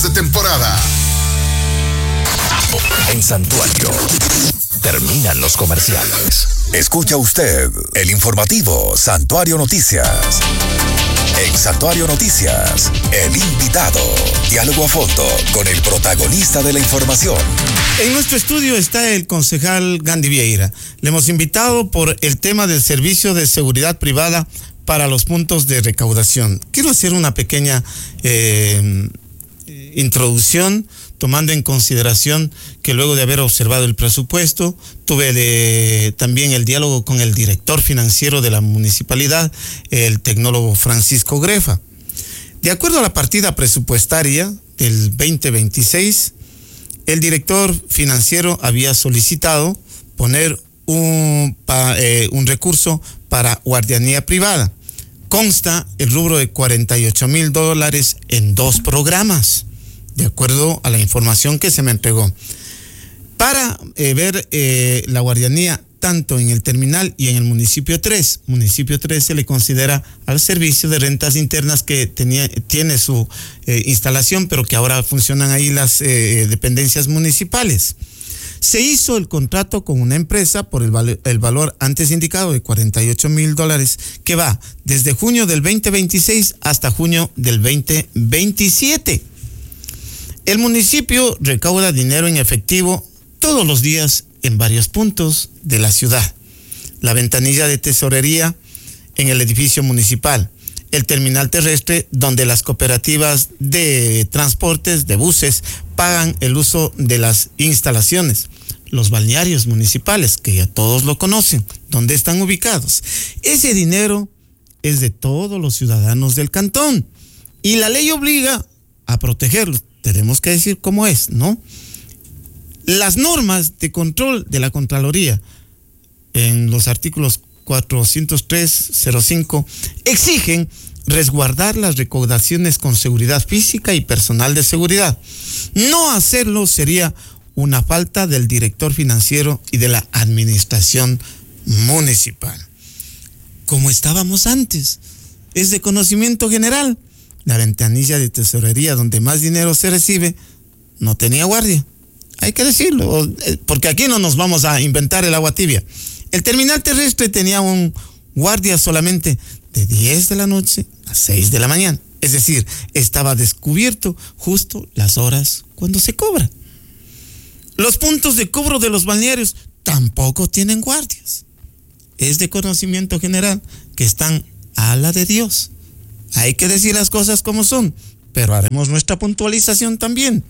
de temporada. En Santuario, terminan los comerciales. Escucha usted el informativo Santuario Noticias. En Santuario Noticias, el invitado. Diálogo a fondo con el protagonista de la información. En nuestro estudio está el concejal Gandhi Vieira. Le hemos invitado por el tema del servicio de seguridad privada para los puntos de recaudación. Quiero hacer una pequeña introducción, tomando en consideración que luego de haber observado el presupuesto, tuve también el diálogo con el director financiero de la municipalidad, el tecnólogo Francisco Grefa. De acuerdo a la partida presupuestaria del 2026, el director financiero había solicitado poner un recurso para guardianía privada. Consta el rubro de $48,000 en 2 programas, de acuerdo a la información que se me entregó. Para ver la guardianía tanto en el terminal y en el municipio 3. Municipio 3 se le considera al servicio de rentas internas que tiene su instalación, pero que ahora funcionan ahí las dependencias municipales. Se hizo el contrato con una empresa por el valor antes indicado de $48,000, que va desde junio del 2026 hasta junio del 2027. El municipio recauda dinero en efectivo todos los días en varios puntos de la ciudad. La ventanilla de tesorería en el edificio municipal, el terminal terrestre donde las cooperativas de transportes de buses pagan el uso de las instalaciones, los balnearios municipales, que ya todos lo conocen, donde están ubicados. Ese dinero es de todos los ciudadanos del cantón y la ley obliga a protegerlos. Tenemos que decir cómo es, ¿no? Las normas de control de la Contraloría en los artículos 403.05 exigen resguardar las recaudaciones con seguridad física y personal de seguridad. No hacerlo sería una falta del director financiero y de la administración municipal. Como estábamos antes, es de conocimiento general. La ventanilla de tesorería donde más dinero se recibe no tenía guardia. Hay que decirlo, porque aquí no nos vamos a inventar el agua tibia. El terminal terrestre tenía un guardia solamente de 10 de la noche a 6 de la mañana. Es decir, estaba descubierto justo las horas cuando se cobra. Los puntos de cobro de los balnearios tampoco tienen guardias. Es de conocimiento general que están a la de Dios. Hay que decir las cosas como son, pero haremos nuestra puntualización también.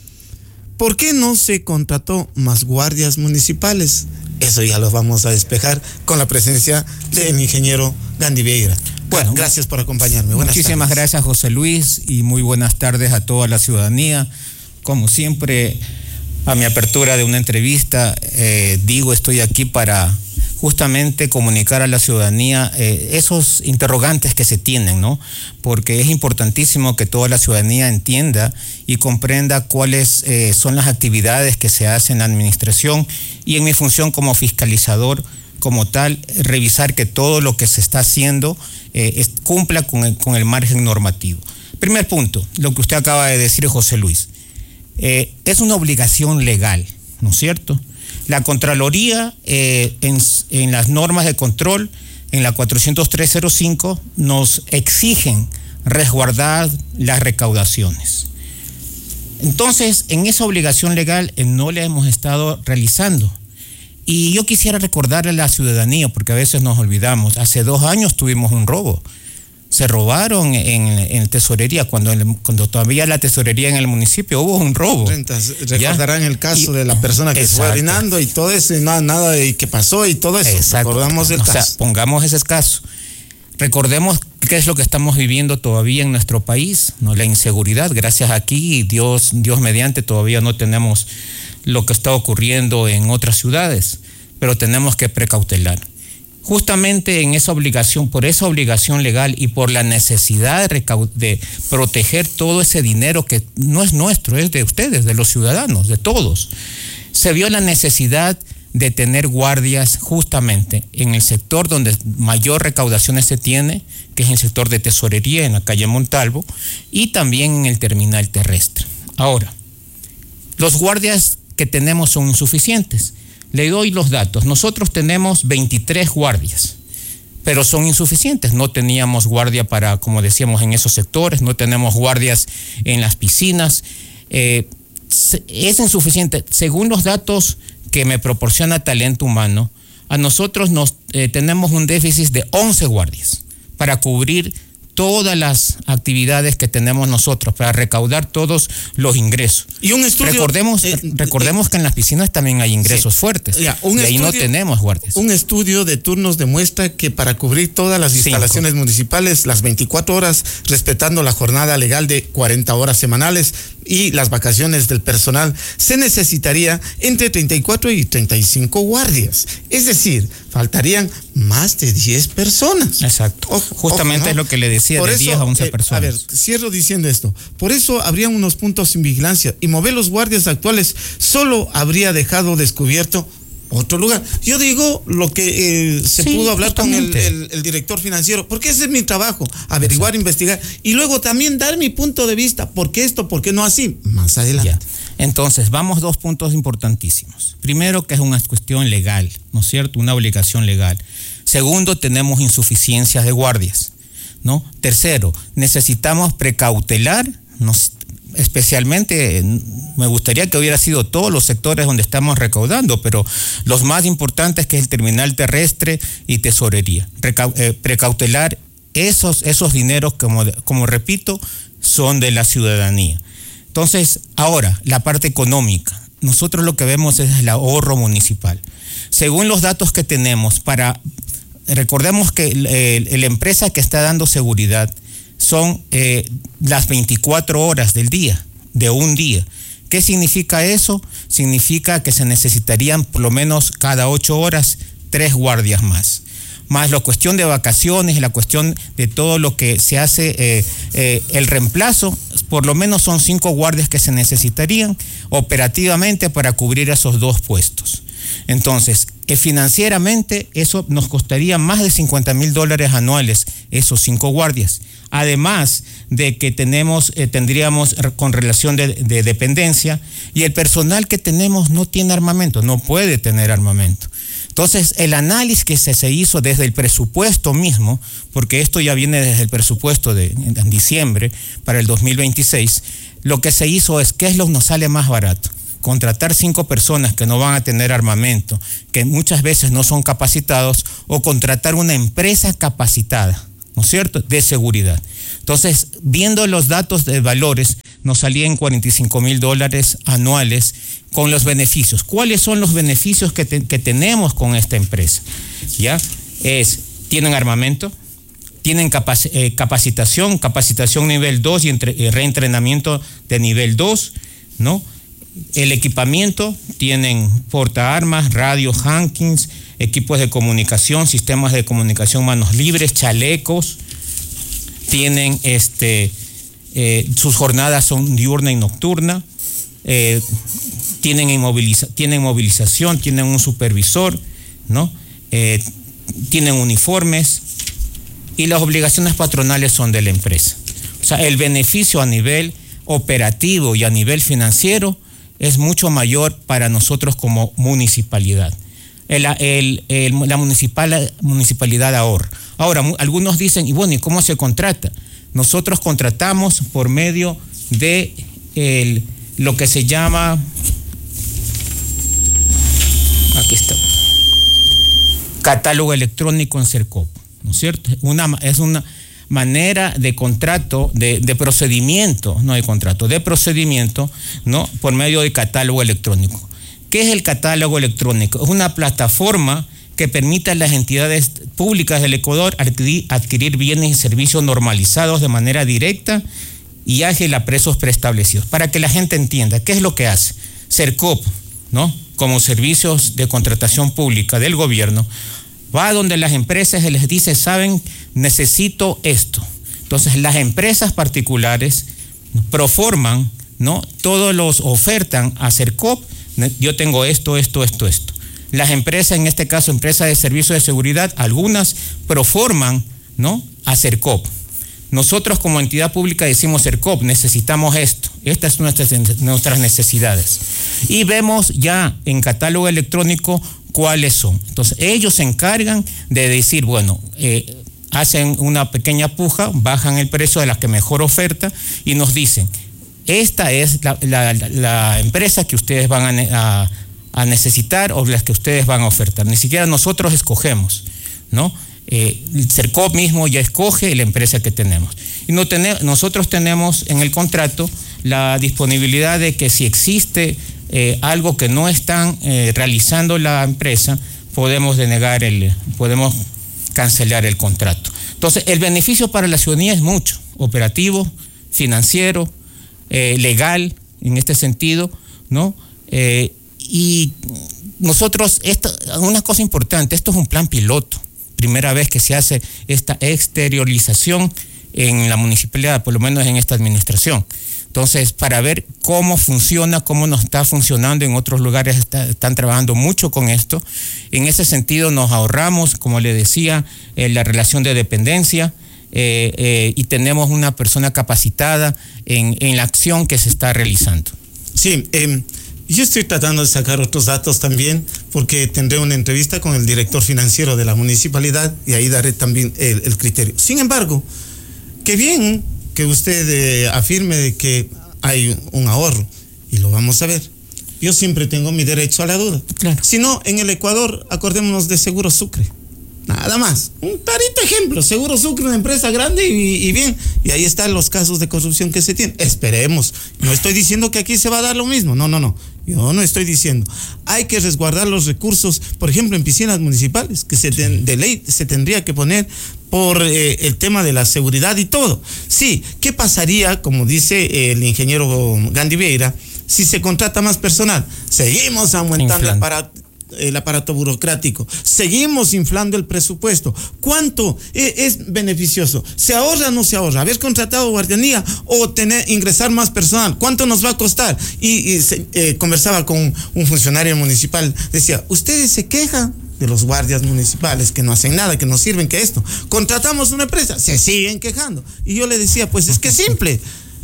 ¿Por qué no se contrató más guardias municipales? Eso ya lo vamos a despejar con la presencia del ingeniero Gandhi Vieira. Bueno, gracias por acompañarme. Muchísimas gracias, José Luis, y muy buenas tardes a toda la ciudadanía. Como siempre, a mi apertura de una entrevista, estoy aquí para justamente comunicar a la ciudadanía esos interrogantes que se tienen, ¿no? Porque es importantísimo que toda la ciudadanía entienda y comprenda cuáles son las actividades que se hacen en la administración, y en mi función como fiscalizador, como tal, revisar que todo lo que se está haciendo cumpla con el margen normativo. Primer punto, lo que usted acaba de decir, José Luis, es una obligación legal, ¿no es cierto? La Contraloría, en las normas de control, en la 403.05, nos exigen resguardar las recaudaciones. Entonces, en esa obligación legal no la hemos estado realizando. Y yo quisiera recordarle a la ciudadanía, porque a veces nos olvidamos, hace 2 años tuvimos un robo. Se robaron en tesorería, cuando todavía la tesorería en el municipio hubo un robo. Recordarán el caso de la persona que fue orinando y todo eso, y nada de qué pasó y todo eso. Exacto. Recordamos el caso. O sea, pongamos ese caso. Recordemos qué es lo que estamos viviendo todavía en nuestro país, ¿no? La inseguridad. Gracias aquí, Dios mediante, todavía no tenemos lo que está ocurriendo en otras ciudades, pero tenemos que precautelar. Justamente en esa obligación, por esa obligación legal y por la necesidad de proteger todo ese dinero que no es nuestro, es de ustedes, de los ciudadanos, de todos, se vio la necesidad de tener guardias justamente en el sector donde mayor recaudaciones se tiene, que es el sector de tesorería en la calle Montalvo, y también en el terminal terrestre. Ahora, los guardias que tenemos son insuficientes. Le doy los datos. Nosotros tenemos 23 guardias, pero son insuficientes. No teníamos guardia para, como decíamos, en esos sectores, no tenemos guardias en las piscinas. Es insuficiente. Según los datos que me proporciona Talento Humano, a nosotros tenemos un déficit de 11 guardias para cubrir todas las actividades que tenemos nosotros, para recaudar todos los ingresos. Y un estudio... Recordemos que en las piscinas también hay ingresos fuertes. Y ahí no tenemos guardias. Un estudio de turnos demuestra que para cubrir todas las instalaciones municipales, las 24 horas, respetando la jornada legal de 40 horas semanales y las vacaciones del personal, se necesitaría entre 34 y 35 guardias. Es decir, faltarían más de 10 personas. Exacto. Justamente es lo que le decía, de 10 a 11 personas. A ver, cierro diciendo esto. Por eso habrían unos puntos sin vigilancia, y mover los guardias actuales solo habría dejado descubierto otro lugar. Yo digo lo que se pudo hablar justamente con el director financiero, porque ese es mi trabajo, averiguar, investigar, y luego también dar mi punto de vista. ¿Por qué esto? ¿Por qué no así? Más adelante. Ya. Entonces, vamos, 2 puntos importantísimos. Primero, que es una cuestión legal, ¿no es cierto? Una obligación legal. Segundo, tenemos insuficiencias de guardias, ¿no? Tercero, necesitamos precautelar, especialmente me gustaría que hubiera sido todos los sectores donde estamos recaudando, pero los más importantes, que es el terminal terrestre y tesorería. Precautelar esos dineros, como repito, son de la ciudadanía. Entonces, ahora, la parte económica. Nosotros lo que vemos es el ahorro municipal. Según los datos que tenemos, recordemos que la empresa que está dando seguridad son las 24 horas del día, de un día. ¿Qué significa eso? Significa que se necesitarían por lo menos cada 8 horas 3 guardias más la cuestión de vacaciones, la cuestión de todo lo que se hace, el reemplazo, por lo menos son 5 guardias que se necesitarían operativamente para cubrir esos 2 puestos. Entonces, financieramente eso nos costaría más de $50,000 anuales, esos 5 guardias. Además de que tendríamos con relación de dependencia, y el personal que tenemos no tiene armamento, no puede tener armamento. Entonces, el análisis que se hizo desde el presupuesto mismo, porque esto ya viene desde el presupuesto en diciembre para el 2026, lo que se hizo es, ¿qué es lo que nos sale más barato? Contratar 5 personas que no van a tener armamento, que muchas veces no son capacitados, o contratar una empresa capacitada, ¿no es cierto?, de seguridad. Entonces, viendo los datos de valores, nos salían $45,000 anuales con los beneficios. ¿Cuáles son los beneficios que tenemos con esta empresa? ¿Ya? Tienen armamento, tienen capacitación nivel 2 y reentrenamiento de nivel 2, ¿no? El equipamiento, tienen portaarmas, radios Hankins, equipos de comunicación, sistemas de comunicación manos libres, chalecos. Tienen sus jornadas son diurna y nocturna. Tienen movilización, tienen un supervisor, ¿no? Tienen uniformes, y las obligaciones patronales son de la empresa. O sea, el beneficio a nivel operativo y a nivel financiero es mucho mayor para nosotros como municipalidad. La municipalidad ahorra. Ahora, algunos dicen, y bueno, ¿y cómo se contrata? Nosotros contratamos por medio de lo que se llama, aquí está, catálogo electrónico en CERCOP, ¿no es cierto? Es una manera de contrato, de procedimiento, no de contrato, de procedimiento, ¿no?, por medio de catálogo electrónico. ¿Qué es el catálogo electrónico? Es una plataforma que permite a las entidades públicas del Ecuador adquirir bienes y servicios normalizados de manera directa y ágil a precios preestablecidos. Para que la gente entienda, ¿qué es lo que hace? CERCOP, ¿no?, como servicios de contratación pública del gobierno, va donde las empresas y les dice, saben, necesito esto. Entonces las empresas particulares proforman, ¿no?, todos los ofertan a CERCOP, yo tengo esto. Las empresas, en este caso empresas de servicios de seguridad, algunas proforman, ¿no?, a CERCOP. nosotros como entidad pública decimos CERCOP, necesitamos esto, estas son nuestras necesidades. Y vemos ya en catálogo electrónico cuáles son. Entonces, ellos se encargan de decir, bueno, hacen una pequeña puja, bajan el precio de la que mejor oferta y nos dicen, esta es la empresa que ustedes van a necesitar o las que ustedes van a ofertar. Ni siquiera nosotros escogemos, ¿no? El CERCOP mismo ya escoge la empresa que tenemos. Y nosotros tenemos en el contrato la disponibilidad de que si existe algo que no están realizando la empresa, podemos cancelar el contrato. Entonces, el beneficio para la ciudadanía es mucho, operativo, financiero, legal, en este sentido, ¿no? Y nosotros, una cosa importante, esto es un plan piloto, primera vez que se hace esta exteriorización en la municipalidad, por lo menos en esta administración. Entonces, para ver cómo funciona, cómo nos está funcionando, en otros lugares están trabajando mucho con esto. En ese sentido nos ahorramos, como le decía, la relación de dependencia y tenemos una persona capacitada en la acción que se está realizando. Sí, yo estoy tratando de sacar otros datos también, porque tendré una entrevista con el director financiero de la municipalidad y ahí daré también el criterio. Sin embargo, qué bien que usted afirme de que hay un ahorro, y lo vamos a ver. Yo siempre tengo mi derecho a la duda. Claro. Si no, en el Ecuador, acordémonos de Seguro Sucre. Nada más. Un clarito ejemplo. Seguro Sucre, una empresa grande y bien. Y ahí están los casos de corrupción que se tienen. Esperemos. No estoy diciendo que aquí se va a dar lo mismo. No. Yo no estoy diciendo. Hay que resguardar los recursos, por ejemplo, en piscinas municipales, que de ley se tendría que poner por el tema de la seguridad y todo. Sí, ¿qué pasaría, como dice el ingeniero Gandhi Vieira, si se contrata más personal? Seguimos aumentando el aparato burocrático, seguimos inflando el presupuesto. ¿Cuánto es beneficioso? ¿Se ahorra o no se ahorra? ¿Haber contratado guardianía o ingresar más personal? ¿Cuánto nos va a costar? Y conversaba con un funcionario municipal, decía, ustedes se quejan de los guardias municipales que no hacen nada, que no sirven, que esto. Contratamos una empresa, se siguen quejando. Y yo le decía, pues es que es simple.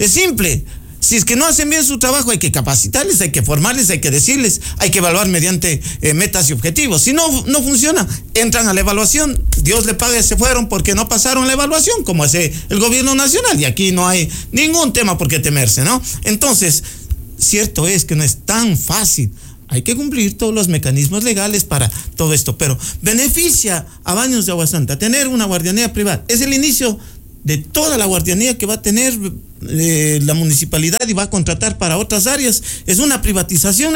Si es que no hacen bien su trabajo, hay que capacitarles, hay que formarles, hay que decirles, hay que evaluar mediante metas y objetivos. Si no funciona, entran a la evaluación, Dios le pague, se fueron porque no pasaron la evaluación, como hace el gobierno nacional, y aquí no hay ningún tema por qué temerse, ¿no? Entonces, cierto es que no es tan fácil. Hay que cumplir todos los mecanismos legales para todo esto, pero beneficia a Baños de Agua Santa tener una guardianía privada. Es el inicio de toda la guardianía que va a tener la municipalidad y va a contratar para otras áreas. Es una privatización,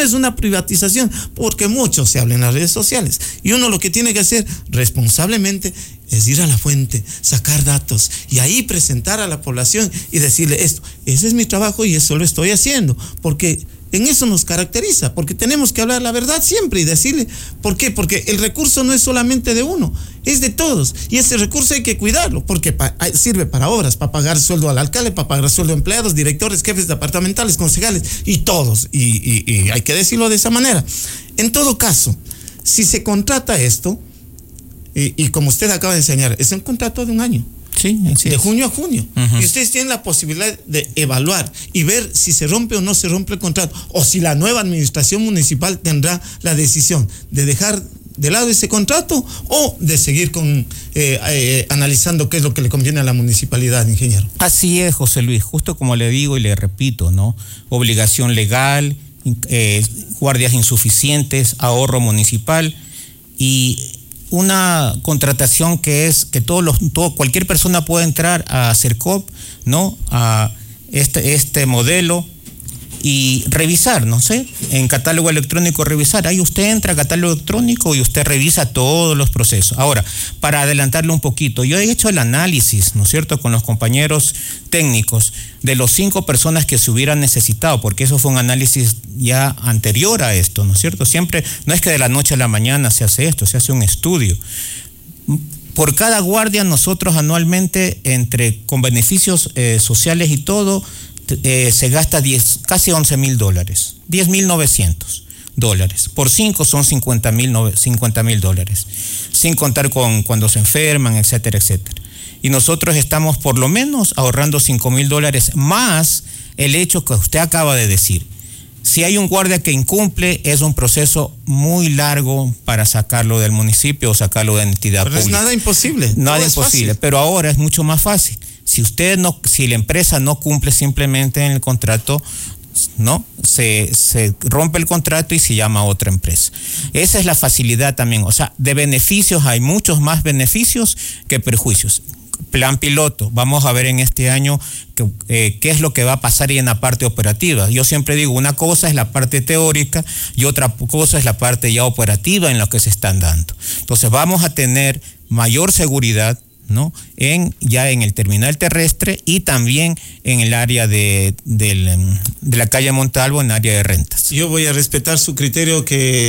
porque mucho se habla en las redes sociales. Y uno lo que tiene que hacer responsablemente es ir a la fuente, sacar datos y ahí presentar a la población y decirle esto. Ese es mi trabajo y eso lo estoy haciendo, porque en eso nos caracteriza, porque tenemos que hablar la verdad siempre y decirle, ¿por qué? Porque el recurso no es solamente de uno, es de todos, y ese recurso hay que cuidarlo, porque sirve para obras, para pagar sueldo al alcalde, para pagar sueldo a empleados, directores, jefes departamentales, concejales, y todos, y hay que decirlo de esa manera. En todo caso, si se contrata esto, y como usted acaba de enseñar, es un contrato de un año. Sí, de junio a junio. Y ustedes tienen la posibilidad de evaluar y ver si se rompe o no se rompe el contrato, o si la nueva administración municipal tendrá la decisión de dejar de lado ese contrato o de seguir analizando qué es lo que le conviene a la municipalidad, ingeniero. Así es, José Luis, justo como le digo y le repito, ¿no? Obligación legal, guardias insuficientes, ahorro municipal y una contratación que es que cualquier persona puede entrar a CERCOP, ¿no? A este modelo y revisar, no sé, en catálogo electrónico revisar. Ahí usted entra a catálogo electrónico y usted revisa todos los procesos. Ahora, para adelantarle un poquito, yo he hecho el análisis, ¿no es cierto?, con los compañeros técnicos de los 5 personas que se hubieran necesitado, porque eso fue un análisis ya anterior a esto, ¿no es cierto? Siempre, no es que de la noche a la mañana se hace esto, se hace un estudio. Por cada guardia nosotros anualmente, con beneficios sociales y todo, se gasta casi $11,000, $10,900. Por 5 son $50,000, sin contar con cuando se enferman, etcétera, etcétera. y nosotros estamos por lo menos ahorrando $5,000 más el hecho que usted acaba de decir. Si hay un guardia que incumple, es un proceso muy largo para sacarlo del municipio o sacarlo de entidad pública. Pero es nada imposible. Nada imposible, pero ahora es mucho más fácil. Si la empresa no cumple simplemente en el contrato, ¿no? Se rompe el contrato y se llama a otra empresa. Esa es la facilidad también. O sea, de beneficios hay muchos más beneficios que perjuicios. Plan piloto, vamos a ver en este año qué es lo que va a pasar y en la parte operativa. Yo siempre digo, una cosa es la parte teórica y otra cosa es la parte ya operativa en lo que se están dando. Entonces vamos a tener mayor seguridad, ¿no? Ya en el terminal terrestre y también en el área de la calle Montalvo, en área de rentas. Yo voy a respetar su criterio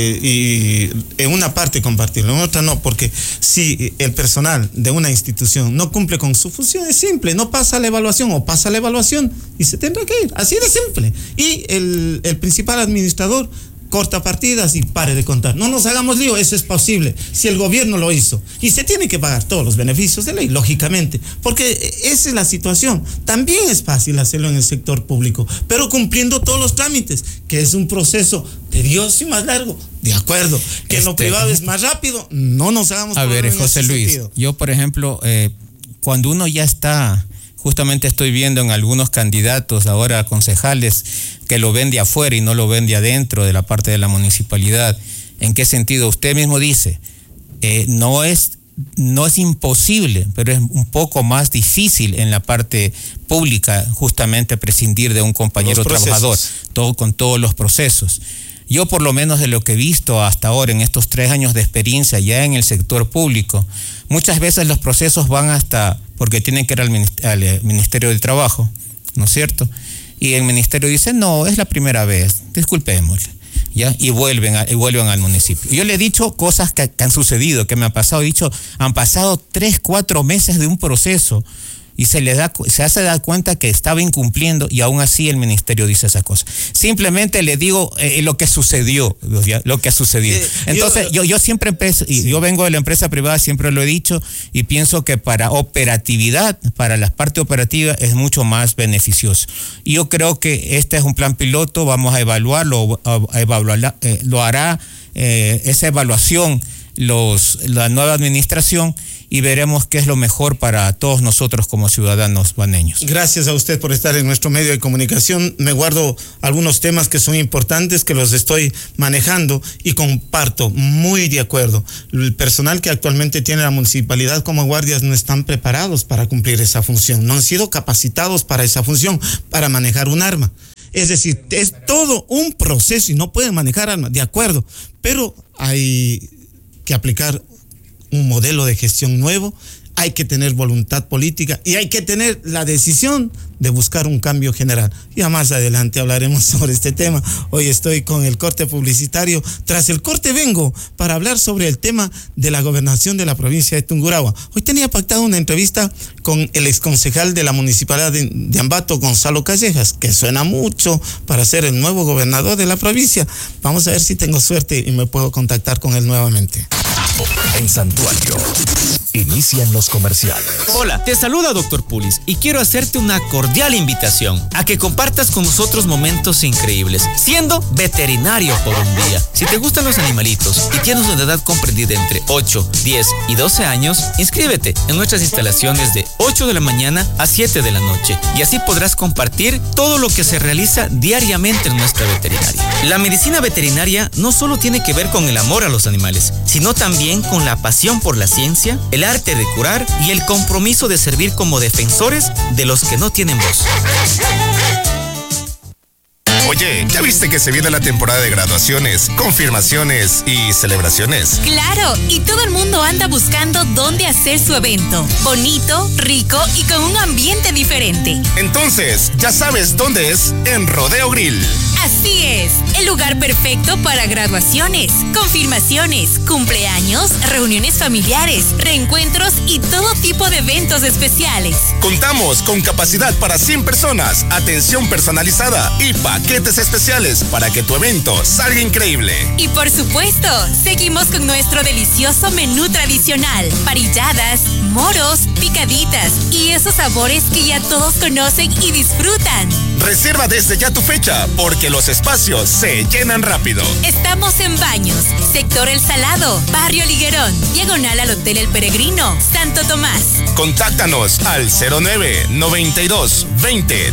y en una parte compartirlo, en otra no, porque si el personal de una institución no cumple con su función, es simple, no pasa la evaluación o pasa la evaluación y se tendrá que ir, así de simple. Y el principal administrador corta partidas y pare de contar. No nos hagamos lío, eso es posible. Si el gobierno lo hizo y se tiene que pagar todos los beneficios de ley, lógicamente, porque esa es la situación. También es fácil hacerlo en el sector público, pero cumpliendo todos los trámites, que es un proceso tedioso y más largo. De acuerdo, que en lo privado es más rápido, no nos hagamos a ver, José Luis, sentido. Yo por ejemplo, cuando uno ya está... Justamente estoy viendo en algunos candidatos ahora concejales que lo ven de afuera y no lo ven de adentro de la parte de la municipalidad. ¿En qué sentido? Usted mismo dice, no es imposible, pero es un poco más difícil en la parte pública justamente prescindir de un compañero trabajador, con todos los procesos. Yo por lo menos de lo que he visto hasta ahora en estos 3 años de experiencia ya en el sector público, muchas veces los procesos van hasta, porque tienen que ir al Ministerio del Trabajo, ¿no es cierto? Y el ministerio dice, no, es la primera vez, disculpémosle, ¿ya? Y vuelven al municipio. Yo le he dicho cosas que han sucedido, que me han pasado, han pasado 3, 4 meses de un proceso y se hace dar cuenta que estaba incumpliendo y aún así el ministerio dice esas cosas. Simplemente le digo lo que sucedió, lo que ha sucedido. Entonces yo siempre yo vengo de la empresa privada, siempre lo he dicho y pienso que para operatividad, para la parte operativa es mucho más beneficioso. Y yo creo que este es un plan piloto, vamos a evaluarlo, lo hará esa evaluación la nueva administración y veremos qué es lo mejor para todos nosotros como ciudadanos baneños. Gracias a usted por estar en nuestro medio de comunicación. Me guardo algunos temas que son importantes, que los estoy manejando y comparto, muy de acuerdo. El personal que actualmente tiene la municipalidad como guardias no están preparados para cumplir esa función, no han sido capacitados para esa función, para manejar un arma. Es decir, es todo un proceso y no pueden manejar armas, de acuerdo, pero hay que aplicar un modelo de gestión nuevo, hay que tener voluntad política y hay que tener la decisión de buscar un cambio general. Ya más adelante hablaremos sobre este tema. Hoy estoy con el corte publicitario. Tras el corte vengo para hablar sobre el tema de la gobernación de la provincia de Tungurahua. Hoy tenía pactado una entrevista con el exconcejal de la municipalidad de Ambato, Gonzalo Callejas, que suena mucho para ser el nuevo gobernador de la provincia. Vamos a ver si tengo suerte y me puedo contactar con él nuevamente. En Santuario, inician los comerciales. Hola, te saluda Dr. Pulis y quiero hacerte una cordial invitación a que compartas con nosotros momentos increíbles, siendo veterinario por un día. Si te gustan los animalitos y tienes una edad comprendida entre 8, 10 y 12 años, inscríbete en nuestras instalaciones de 8 de la mañana a 7 de la noche y así podrás compartir todo lo que se realiza diariamente en nuestra veterinaria. La medicina veterinaria no solo tiene que ver con el amor a los animales, sino también con la pasión por la ciencia, el arte de curar y el compromiso de servir como defensores de los que no tienen voz. Oye, ¿ya viste que se viene la temporada de graduaciones, confirmaciones y celebraciones? ¡Claro! Y todo el mundo anda buscando dónde hacer su evento. Bonito, rico y con un ambiente diferente. Entonces, ya sabes dónde es, en Rodeo Grill. Así es. el lugar perfecto para graduaciones, confirmaciones, cumpleaños, reuniones familiares, reencuentros y todo tipo de eventos especiales. Contamos con capacidad para 100 personas, atención personalizada y paquetes especiales para que tu evento salga increíble. Y por supuesto, seguimos con nuestro delicioso menú tradicional, parilladas, moros, picaditas y esos sabores que ya todos conocen y disfrutan. Reserva desde ya tu fecha, porque los espacios se llenan rápido. Estamos en Baños, sector El Salado, barrio Liguerón, diagonal al Hotel El Peregrino, Santo Tomás. Contáctanos al 09 92 20